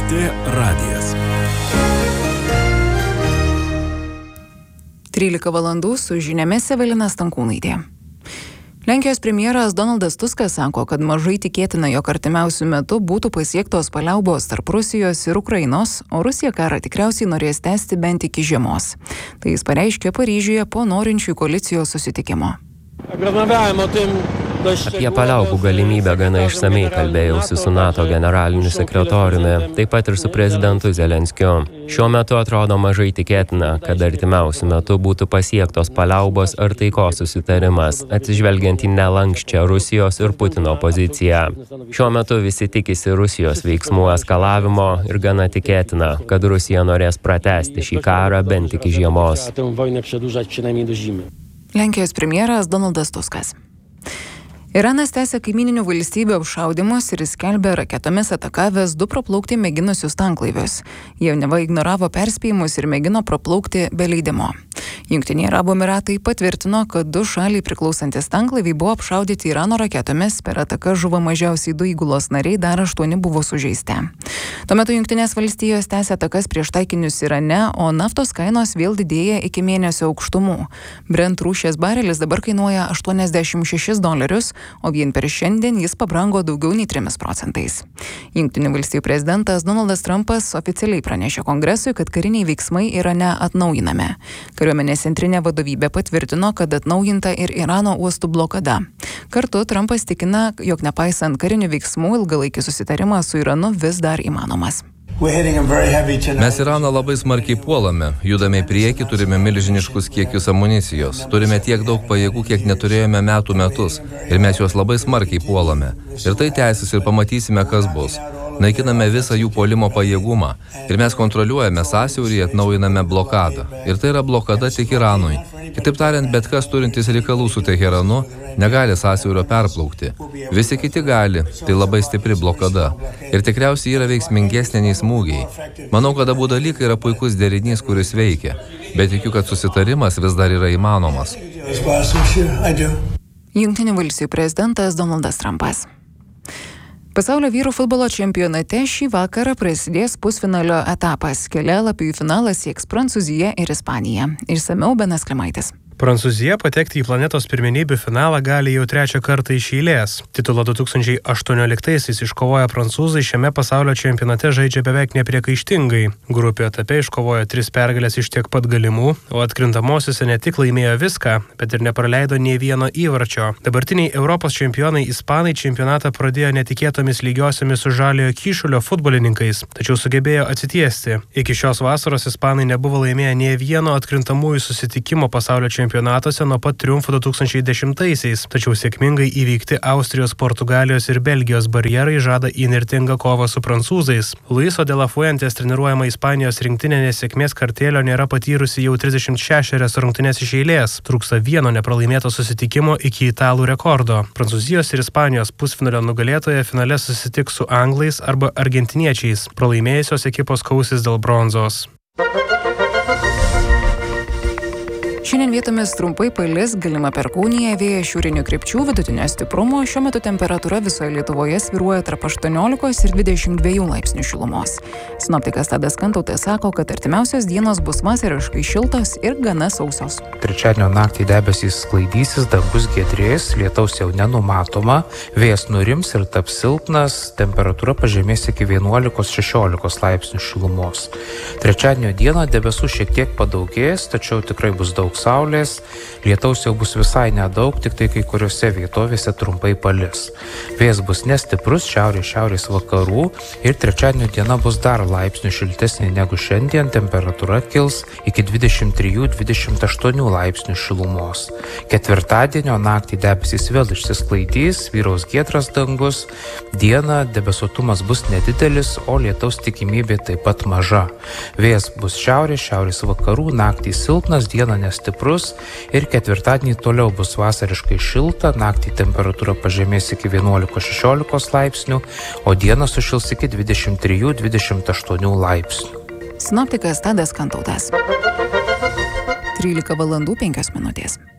LRT radijas. 13 valandų su žiniomis Evelina Stankūnaitė. Lenkijos premjeras Donaldas Tuskas sako, kad mažai tikėtina, jog artimiausiu metu būtų pasiektos paliaubos tarp Rusijos ir Ukrainos, o Rusija karą tikriausiai norės tęsti bent iki žiemos. Tai jis pareiškė Paryžiuje po norinčių koalicijos susitikimo. Apie paliaubų galimybę gana išsamei kalbėjausi su NATO generaliniu sekretoriumi, taip pat ir su prezidentu Zelenskiu. Šiuo metu atrodo mažai tikėtina, kad artimiausiu metu būtų pasiektos paliaubos ar taikos susitarimas, atsižvelgiant į nelankščią Rusijos ir Putino poziciją. Šiuo metu visi tikisi Rusijos veiksmų eskalavimo ir gana tikėtina, kad Rusija norės pratęsti šį karą bent iki žiemos. Lenkijos premjeras Donaldas Tuskas. Iranas tęsia kaimininių valstybių apšaudymus ir skelbia raketomis atakavęs 2 praplaukti mėginusius tanklaivius. Jie neva ignoravo perspėjimus ir mėgino praplaukti be leidimo. Jungtiniai Arabų Emyratai patvirtino, kad 2 šaliai priklausantis tanklaiviai buvo apšaudyti Irano raketomis, per ataką žuvo mažiausiai 2 įgulos nariai, dar 8 buvo sužeisti. Tuo metu Jungtinės valstijos tęsia atakas prieš taikinius Irane, o naftos kainos vėl didėja iki mėnesio aukštumų. Brent rūšies barelis dabar kainuoja $86, o vien per šiandien jis pabrango daugiau nei 3%. Jungtinių valstijų prezidentas Donaldas Trumpas oficialiai pranešė Kongresui, kad kariniai veiksmai Irane atnaujinami. Kariuomenės centrinė vadovybė patvirtino, kad atnaujinta ir Irano uostų blokada. Kartu Trumpas tikina, jog nepaisant karinių veiksmų, ilgalaikis susitarimas su Iranu vis dar įmanomas. Mes Iraną labai smarkiai puolame, judame į priekį, turime milžiniškus kiekius amunicijos, turime tiek daug pajėgų, kiek neturėjome metus, ir mes juos labai smarkiai puolame. Ir tai tęsis ir pamatysime, kas bus. Naikiname visą jų puolimo pajėgumą ir mes kontroliuojame sąsiaurį, atnaujiname blokadą. Ir tai yra blokada tik Iranui. Kitaip tariant, bet kas turintis reikalų su Teheranu negali sąsiaurio perplaukti. Visi kiti gali, tai labai stipri blokada. Ir tikriausiai yra veiksmingesnė nei smūgiai. Manau, kad abu dalykai yra puikus derinys, kuris veikia. Bet tikiu, kad susitarimas vis dar yra įmanomas. Jungtinių valstijų prezidentas Donaldas Trumpas. Pasaulio vyrų futbolo čempionate šį vakarą prasidės pusfinalio etapas. Kelialapių į finalą sieks Prancūzija ir Ispanija. Išsamiau Benas Klimaitis. Prancūzija patekti į planetos pirmenybių finalą gali jau 3 kartą iš eilės. Titulą 2018-aisiais iškovoję prancūzai šiame pasaulio čempionate žaidžia beveik nepriekaištingai. Grupių etape iškovojo 3 pergalės iš tiek pat galimų, o atkrintamosiose ne tik laimėjo viską, bet ir nepraleido nei vieno įvarčio. Dabartiniai Europos čempionai ispanai čempionatą pradėjo netikėtomis lygiosiomis su Žaliojo Kyšulio futbolininkais, tačiau sugebėjo atsitiesti. Iki šios vasaros ispanai nebuvo laimėję nei vieno atkrintamųjų susitikimo pasaulio čempionatuose nuo pat triumfo 2010-aisiais, tačiau sėkmingai įveikti Austrijos, Portugalijos ir Belgijos barjerai žada įnirtingą kovą su prancūzais. Luiso de la Fuentes treniruojama Ispanijos rinktinė nesėkmės kartėlio nėra patyrusi jau 36 rungtynes iš eilės. Trūksta vieno nepralaimėto susitikimo iki italų rekordo. Prancūzijos ir Ispanijos pusfinalio nugalėtoje finale susitiks su anglais arba argentiniečiais. Pralaimėjusios ekipos kausis dėl bronzos. Šiandien vietomis trumpai palis, galima perkūnija, vėjas šiaurinių krypčių, vidutinio stiprumo. Šiuo metu temperatūra visoje Lietuvoje svyruoja tarp 18 ir 22 laipsnių šilumos. Sinoptikas Tadas Kantautas sako, kad artimiausios dienos bus vasariškai šiltos ir gana sausos. Trečiadienio naktį debesys sklaidysis, dangus giedrės, lietaus jau nenumatoma, vėjas nurims ir taps silpnas, temperatūra pažemės iki 11-16 laipsnių šilumos. Trečiadienio dieną debesų šiek tiek padaugės, tačiau tikrai bus daug saulės, lietaus jau bus visai nedaug, tik tai kai kuriuose vietovėse trumpai palis. Vėjas bus nestiprus, šiaurės vakarų ir trečiadienio diena bus dar laipsnių šiltesnė negu šiandien, temperatūra kils iki 23-28 laipsnių šilumos. Ketvirtadienio naktį debesys vėl išsisklaidys, vyraus giedras dangus, dieną debesuotumas bus nedidelis, o lietaus tikimybė taip pat maža. Vėjas bus šiaurės vakarų, naktį silpnas, dieną nestiprus ir ketvirtadienį toliau bus vasariškai šilta, naktį temperatūra pažemės iki 11-16 laipsnių, o dieną sušils iki 23-28 laipsnių. Sinoptikas Tadas Kantautas. 13 valandų 5 minutės.